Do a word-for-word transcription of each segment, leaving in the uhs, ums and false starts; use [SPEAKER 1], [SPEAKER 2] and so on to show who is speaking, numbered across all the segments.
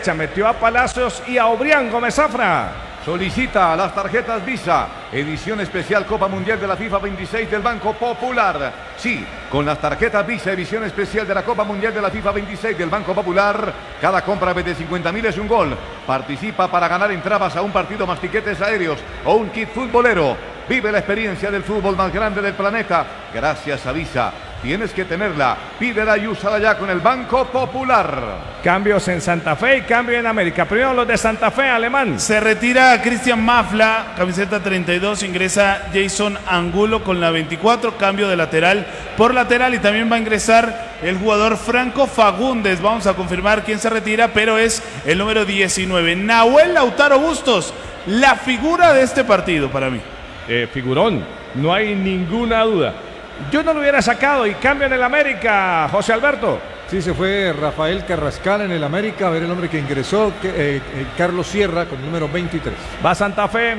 [SPEAKER 1] derecha, metió a Palacios y a Obrián Gómez Zafra.
[SPEAKER 2] Solicita las tarjetas Visa, edición especial Copa Mundial de la FIFA veintiséis del Banco Popular. Sí, con las tarjetas Visa, edición especial de la Copa Mundial de la FIFA veintiséis del Banco Popular, cada compra de cincuenta mil es un gol. Participa para ganar entradas a un partido más tiquetes aéreos o un kit futbolero. Vive la experiencia del fútbol más grande del planeta gracias a Visa. Tienes que tenerla, pídela y úsala ya con el Banco Popular.
[SPEAKER 1] Cambios en Santa Fe y cambio en América. Primero los de Santa Fe, Alemán.
[SPEAKER 3] Se retira Cristian Mafla, camiseta treinta y dos, ingresa Jason Angulo con la veinticuatro, cambio de lateral por lateral y también va a ingresar el jugador Franco Fagundes. Vamos a confirmar quién se retira, pero es el número diecinueve. Nahuel Lautaro Bustos, la figura de este partido para mí.
[SPEAKER 1] Eh, figurón, no hay ninguna duda. Yo no lo hubiera sacado y cambio en el América, José Alberto.
[SPEAKER 4] Sí, se fue Rafael Carrascal en el América. A ver el hombre que ingresó, que, eh, eh, Carlos Sierra con el número veintitrés.
[SPEAKER 1] Va Santa Fe.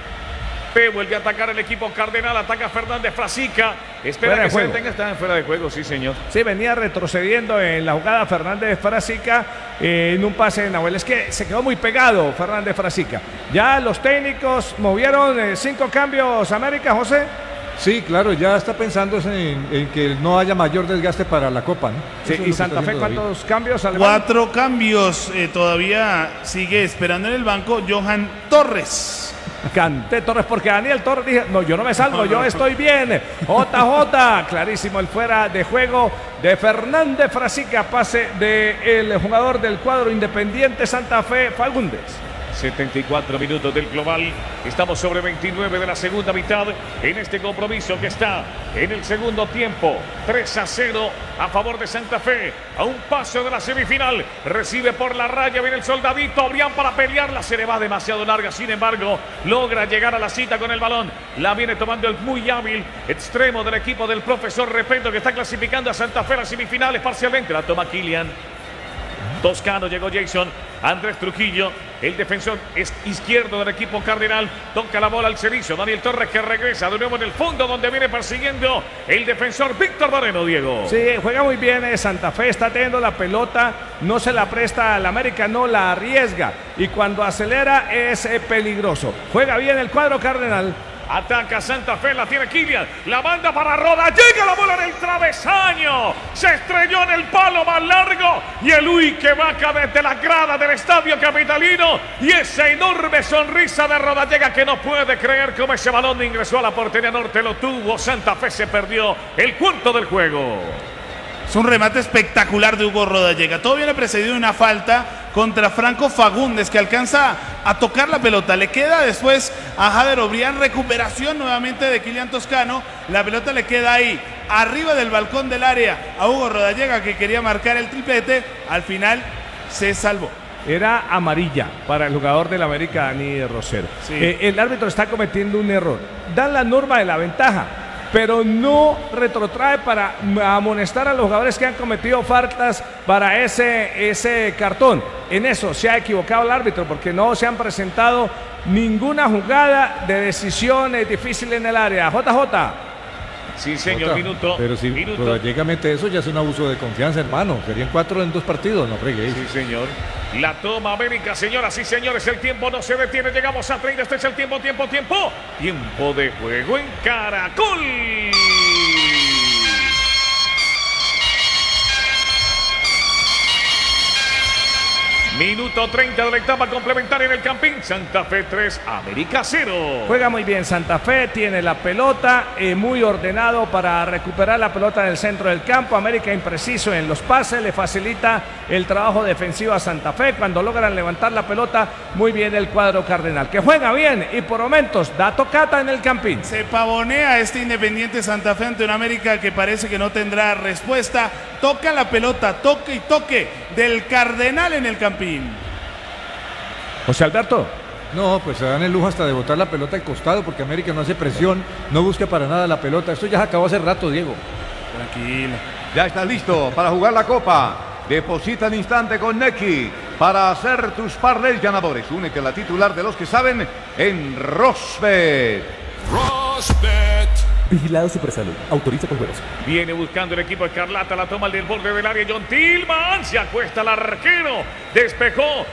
[SPEAKER 5] Fe vuelve a atacar el equipo cardenal, ataca Fernández Frasica. Espera que se detenga, está en fuera de juego, sí señor.
[SPEAKER 1] Sí, venía retrocediendo en la jugada Fernández Frasica eh, en un pase de Nahuel. Es que se quedó muy pegado Fernández Frasica. Ya los técnicos movieron eh, cinco cambios América, José.
[SPEAKER 4] Sí, claro, ya está pensando en, en que no haya mayor desgaste para la Copa, ¿no?
[SPEAKER 1] Sí, ¿y Santa Fe cuántos cambios?
[SPEAKER 3] Cuatro cambios. Eh, todavía sigue esperando en el banco Johan Torres.
[SPEAKER 1] Canté Torres porque Daniel Torres dije, no, yo no me salgo, no, yo no, estoy bien. J J, clarísimo el fuera de juego de Fernández Frasica, pase del jugador del cuadro Independiente Santa Fe, Fagundes.
[SPEAKER 5] setenta y cuatro minutos del global. Estamos sobre veintinueve de la segunda mitad en este compromiso que está en el segundo tiempo. tres a cero a favor de Santa Fe. A un paso de la semifinal. Recibe por la raya. Viene el soldadito. Obrián para pelearla. Se le va demasiado larga. Sin embargo, logra llegar a la cita con el balón. La viene tomando el muy hábil extremo del equipo del profesor Repeto, que está clasificando a Santa Fe a las semifinales parcialmente. La toma Kylian. Toscano, llegó Jason, Andrés Trujillo, el defensor es izquierdo del equipo cardenal, toca la bola al servicio, Daniel Torres que regresa de nuevo en el fondo donde viene persiguiendo el defensor Víctor Moreno, Diego.
[SPEAKER 1] Sí, juega muy bien eh, Santa Fe, está teniendo la pelota, no se la presta al América, no la arriesga y cuando acelera es eh, peligroso. Juega bien el cuadro cardenal.
[SPEAKER 5] Ataca Santa Fe, la tiene Kylian, la manda para Roda, llega la bola en el travesaño, se estrelló en el palo más largo y el uy que vaca desde la grada del estadio capitalino y esa enorme sonrisa de Rodallega que no puede creer cómo ese balón ingresó a la portería norte, lo tuvo, Santa Fe se perdió el cuarto del juego.
[SPEAKER 3] Es un remate espectacular de Hugo Rodallega. Todo viene precedido de una falta contra Franco Fagundes, que alcanza a tocar la pelota. Le queda después a Jader Obrián. Recuperación nuevamente de Kylian Toscano. La pelota le queda ahí, arriba del balcón del área, a Hugo Rodallega, que quería marcar el triplete. Al final se salvó.
[SPEAKER 1] Era amarilla para el jugador del América, Dani Rosero.
[SPEAKER 3] Sí.
[SPEAKER 1] Eh, el árbitro está cometiendo un error. Dan la norma de la ventaja, pero no retrotrae para amonestar a los jugadores que han cometido faltas para ese, ese cartón. En eso se ha equivocado el árbitro porque no se han presentado ninguna jugada de decisiones difíciles en el área. J J.
[SPEAKER 5] Sí, señor,
[SPEAKER 4] Otra,
[SPEAKER 5] minuto.
[SPEAKER 4] Pero si
[SPEAKER 5] minuto.
[SPEAKER 4] llega a meter eso ya es un abuso de confianza, hermano. Serían cuatro en dos partidos, no freguéis.
[SPEAKER 5] Sí, señor. La toma América, señoras y señores. El tiempo no se detiene. Llegamos a treinta. Este es el tiempo, tiempo, tiempo. Tiempo de juego en Caracol. Minuto treinta de la etapa complementaria en el Campín. Santa Fe tres, América cero.
[SPEAKER 1] Juega muy bien Santa Fe, tiene la pelota, eh, muy ordenado para recuperar la pelota en el centro del campo. América impreciso en los pases, le facilita el trabajo defensivo a Santa Fe. Cuando logran levantar la pelota, muy bien el cuadro cardenal, que juega bien y por momentos da tocata en el Campín.
[SPEAKER 3] Se pavonea este Independiente Santa Fe ante un América que parece que no tendrá respuesta. Toca la pelota, toque y toque del cardenal en el Campín.
[SPEAKER 1] José Alberto.
[SPEAKER 4] No, pues se dan el lujo hasta de botar la pelota al costado porque América no hace presión, no busca para nada la pelota. Esto ya se acabó hace rato, Diego.
[SPEAKER 3] Tranquilo.
[SPEAKER 2] Ya estás listo para jugar la Copa. Deposita al instante con Nequi para hacer tus parlays ganadores. Únete a la titular de los que saben en Rosbet.
[SPEAKER 6] Rosbet. Vigilado Supersalud. Autoriza con juegos.
[SPEAKER 5] Viene buscando el equipo Escarlata. La toma del borde del área. John Tillman. Se acuesta el arquero. Despejó.